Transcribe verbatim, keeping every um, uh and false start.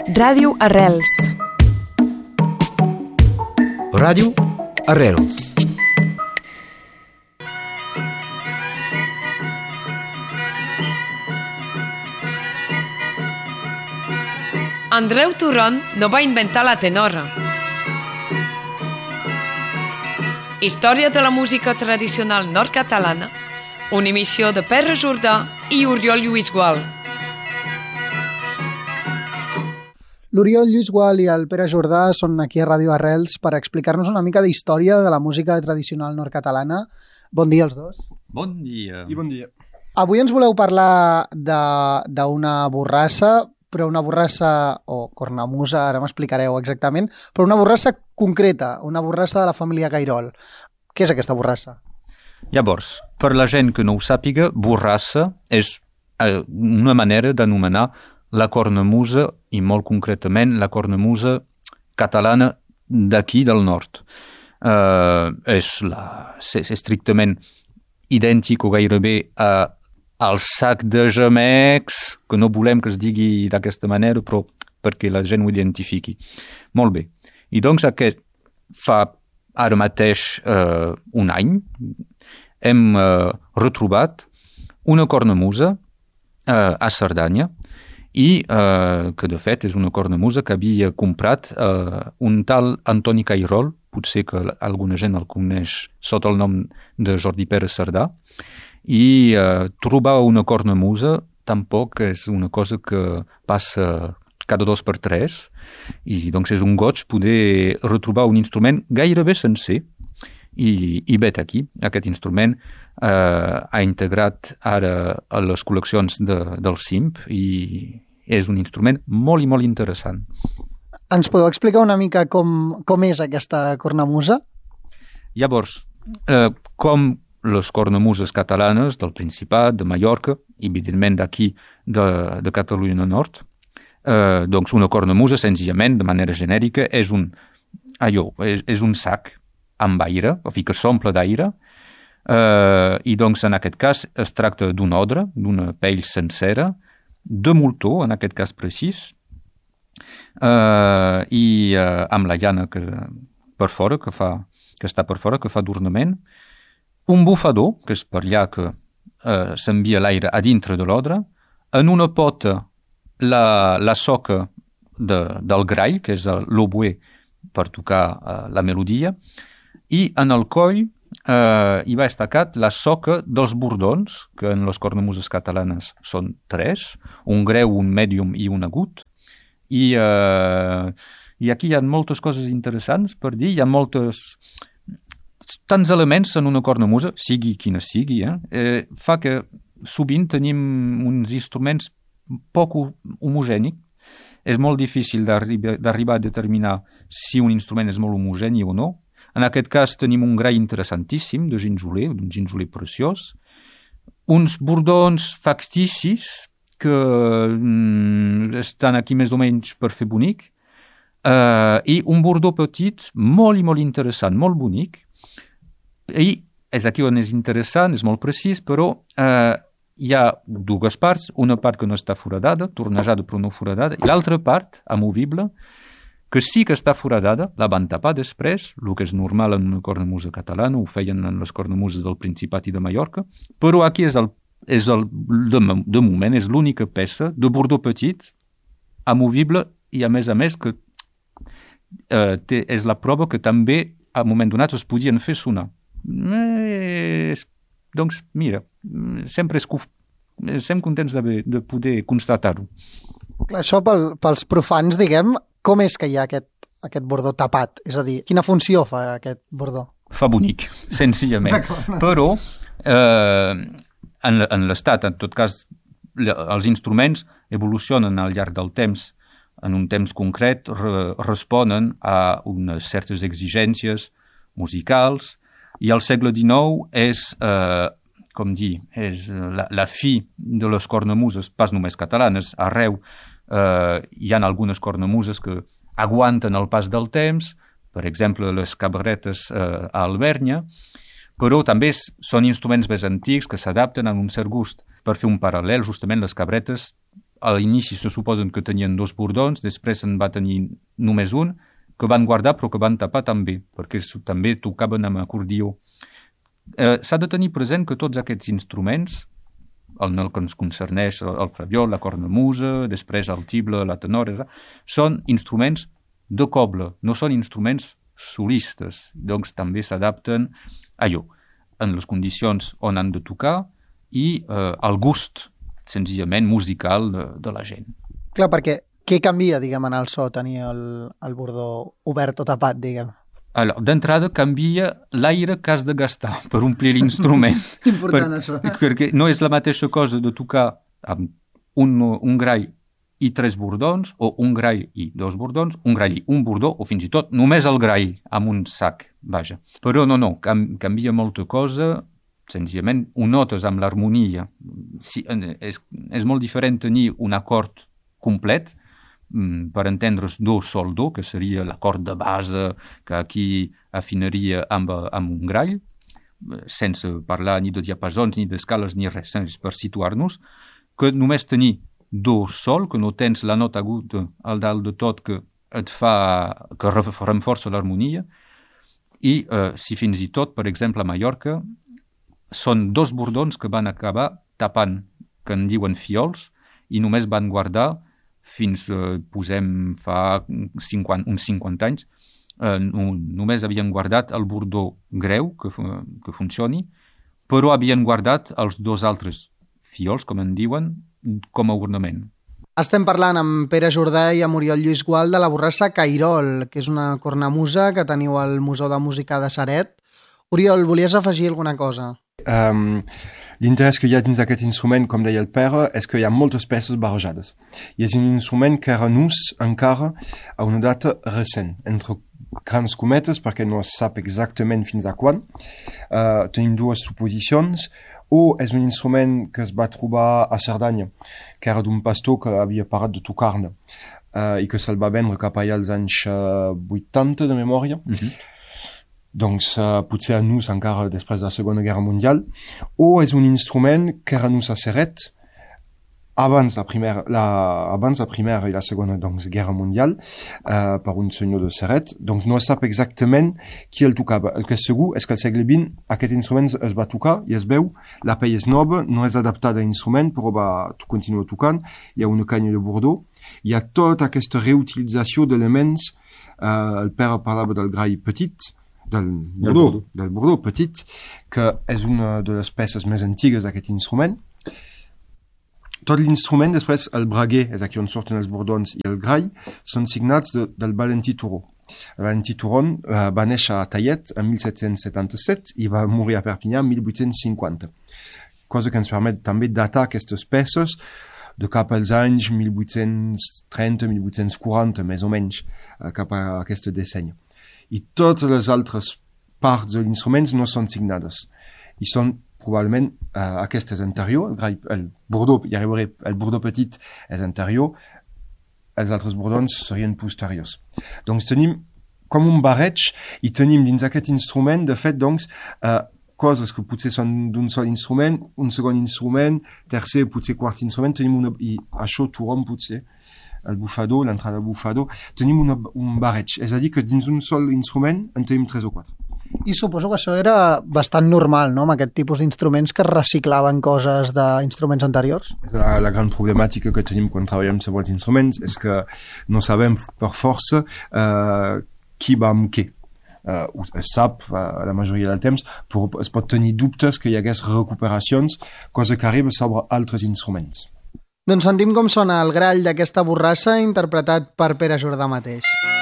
Ràdio Arrels. Ràdio Arrels. Andreu Turon no va inventar la tenora. Història de la música tradicional nord-catalana, una emissió de Pere Jordà i Oriol Lluís Gual. L'Oriol Lluís Gual i el Pere Jordà són aquí a Ràdio Arrels per explicar-nos una mica d'història de la música tradicional nord-catalana. Bon dia als dos. Bon dia. I bon dia. Avui ens voleu parlar d'una borrassa, però una borrassa, o cornamusa, ara m'explicareu exactament, però una borrassa concreta, una borrassa de la família Gairol. Què és aquesta borrassa? Llavors, per la gent que no ho sàpiga, borrassa és eh, una manera d'anomenar la cornamusa, i molt concretament la cornamusa catalana d'aquí del nord. Eh, és, la, és estrictament idèntic o gairebé a al sac de gemecs, que no volem que es digui d'aquesta manera, però perquè la gent ho identifiqui. Molt bé. I doncs aquest fa ara mateix eh, un any hem eh, retrobat una cornamusa eh, a Cerdanya i eh, que de fet és una cornamusa que havia comprat eh, un tal Antoni Cairol, potser que alguna gent el coneix sota el nom de Jordi Pere Cerdà, i eh, trobar una cornamusa tampoc és una cosa que passa cada dos per tres i doncs és un goig poder retrobar un instrument gairebé sencer i, i vet aquí, aquest instrument eh, ha integrat ara a les col·leccions de, del C I M P i és un instrument molt i molt interessant. Ens podeu explicar una mica com, com és aquesta cornamusa? Llavors, eh, com les cornamuses catalanes del Principat, de Mallorca, i evidentment d'aquí de, de Catalunya Nord. Eh, doncs una cornamusa, senzillament, de manera genèrica, és un, allò, és, és un sac amb aire, o sigui que s'omple d'aire, eh, i doncs en aquest cas es tracta d'un odre, d'una pell sencera, de moltó, en aquest cas precís, eh, i eh, amb la llana que, per fora, que, fa, que està per fora, que fa d'ornament, un bufador, que és per allà que eh, s'envia l'aire a dintre de l'odre, en una pota la, la soca de, del grall, que és l'oboè per tocar eh, la melodia, i en el coll eh, hi va estacat la soca dels bordons, que en les cornamuses catalanes són tres, un greu, un mèdium i un agut, i, eh, i aquí hi ha moltes coses interessants per dir, hi ha moltes... tants elements en una cornamusa, sigui quina sigui, eh, eh, fa que sovint tenim uns instruments poc homogènics. És molt difícil d'arribar a determinar si un instrument és molt homogèni o no. En aquest cas tenim un grall interessantíssim de ginjoler, un ginjoler preciós, uns bordons facticis que mm, estan aquí més o menys per fer bonic, eh, i un bordó petit molt i molt interessant, molt bonic. I és aquí on és interessant, és molt precís, però eh, hi ha dues parts, una part que no està foradada, tornejada però no foradada, i l'altra part, amovible, que sí que està foradada, la van tapar després, el que és normal en una cornamusa catalana, ho feien en les cornamuses del Principat i de Mallorca, però aquí és, el, és el, de, de moment, és l'única peça de bordó petit, amovible, i a més a més que eh, té, és la prova que també, a un moment donat, es podien fer sonar. Eh, doncs mira, sempre estem contents de, de poder constatar-ho. Això pel, pels profans, diguem, com és que hi ha aquest, aquest bordó tapat? És a dir, quina funció fa aquest bordó? Fa bonic, senzillament. Però eh, en, en l'estat, en tot cas, els instruments evolucionen al llarg del temps. En un temps concret re, responen a unes certes exigències musicals. I al segle dinou és, eh, com dir, és la, la fi de les cornamuses, pas només catalanes, arreu eh, hi ha algunes cornamuses que aguanten el pas del temps, per exemple les cabretes eh, a Alvèrnia, però també són instruments més antics que s'adapten a un cert gust. Per fer un paral·lel, justament les cabretes a l'inici se suposen que tenien dos bordons, després en va tenir només un, que van guardar però que van tapar també, perquè també tocaven amb acordió. Eh, s'ha de tenir present que tots aquests instruments, en el que ens concerneix el flabiol, la cornamusa, després el tible, la tenora, són instruments de coble, no són instruments solistes, doncs també s'adapten a allò, en les condicions on han de tocar i eh, al gust, senzillament, musical de, de la gent. Clar, perquè què canvia, diguem, en el so, tenir el, el bordó obert o tapat, diguem? Alors, d'entrada canvia l'aire que has de gastar per omplir l'instrument. Important, per, això. Perquè no és la mateixa cosa de tocar amb un, un grall i tres bordons, o un grall i dos bordons, un grall i un bordó, o fins i tot només el grall amb un sac, vaja. Però no, no, cam, canvia molta cosa, senzillament ho notes amb l'harmonia. Sí, és, és molt diferent tenir un acord complet, per entendre's do, sol, do, que seria l'acord de base que aquí afinaria amb, amb un grall, sense parlar ni de diapasons, ni d'escales, ni res, sense per situar-nos, que només tenir do, sol, que no tens la nota aguda al dalt de tot que et fa, que renforça l'harmonia, i eh, si fins i tot, per exemple, a Mallorca, són dos bordons que van acabar tapant, que en diuen fiols, i només van guardar fins, eh, posem, fa cinquanta, uns cinquanta anys, eh, no, només havien guardat el bordó greu, que, que funcioni, però havien guardat els dos altres fiols, com en diuen, com a ornament. Estem parlant amb Pere Jordà i amb Oriol Lluís Gual de la borrassa Cairol, que és una cornamusa que teniu al Museu de Música de Ceret. Oriol, volies afegir alguna cosa? Um, L'interès que hi ha dins d'aquest instrument, com deia el Pere, és que hi ha moltes peces barrejades. I és un instrument que renús encara a una data recent, entre grans cometes, perquè no es sap exactament fins a quan. Uh, tenim dues suposicions. O és un instrument que es va trobar a Cerdanya, que era d'un pastor que havia parat de tocar-ne uh, i que se'l va vendre cap allà als anys uh, vuitanta de memòria. Mm-hmm. Doncs uh, potser a nus encara després de la Segona Guerra Mundial, o és un instrument que era nus a Ceret abans la primera, la, abans la primera i la Segona doncs, Guerra Mundial uh, per un senyor de Ceret. Doncs no es sap exactament qui el tocava. El que és segur és que al segle vint aquest instrument es va tocar i es veu, la pell és nova, no és adaptada a l'instrument, però va continuar tocant, hi ha una canya de bordó, hi ha tota aquesta reutilització d'elements, uh, el Pere parlava del grall petit, del bordó, del bordó petit, que és una de les peces més antigues d'aquest instrument. Tot l'instrument, després, el braguer, és aquí on surten els bordons, i el grall, són signats de, del Valentí Turó. El Valentí Turó uh, va néixer a Tallet en mil set-cents setanta-set i va morir a Perpinyà en mil vuit-cents cinquanta. Cosa que ens permet també datar aquestes peces de cap als anys mil vuit-cents trenta, mil vuit-cents quaranta, més o menys, uh, cap a aquesta decènia. I totes les altres parts de l'instrument no són signades. I són probablement uh, aquest és anterior, el, el bordó, hi arribaré, el bordó petit és anterior, els altres bordons serien posteriors. Doncs tenim com un barreig i tenim dins aquest instrument, de fet, doncs, uh, coses que potser són d'un sol instrument, un segon instrument, tercer, potser quart instrument, tenim una, i això tothom potser, el bufador, l'entrada del bufador, tenim una, un barreig. És a dir, que dins un sol instrument en tenim tres o quatre. I suposo que això era bastant normal, no?, amb aquest tipus d'instruments que reciclaven coses d'instruments anteriors? La, la gran problemàtica que tenim quan treballem sobre els instruments és que no sabem per força uh, qui va amb què. Uh, es sap uh, la majoria del temps, però es pot tenir dubtes que hi hagués recuperacions, cosa que arriba sobre altres instruments. Doncs sentim com sona el grall d'aquesta borrassa interpretat per Pere Jordà mateix.